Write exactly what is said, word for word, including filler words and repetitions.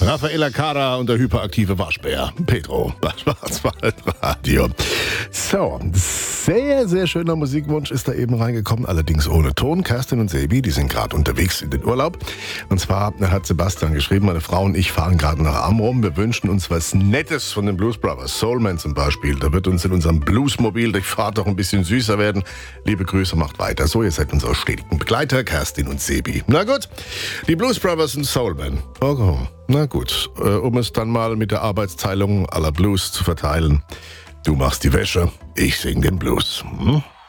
Raffaella Cara und der hyperaktive Waschbär. Pedro, Radio. So, sehr, sehr schöner Musikwunsch ist da eben reingekommen, allerdings ohne Ton. Kerstin und Sebi, die sind gerade unterwegs in den Urlaub. Und zwar hat Sebastian geschrieben, meine Frau und ich fahren gerade nach Amrum. Wir wünschen uns was Nettes von den Blues Brothers. Soulman zum Beispiel. Da wird uns in unserem Bluesmobil die Fahrt doch ein bisschen süßer werden. Liebe Grüße, macht weiter. So, ihr seid unsere stetigen Begleiter, Kerstin und Sebi. Na gut, die Blues Brothers und Soulman. Oh, na gut, äh, um es dann mal mit der Arbeitsteilung aller Blues zu verteilen. Du machst die Wäsche, ich sing den Blues. Hm?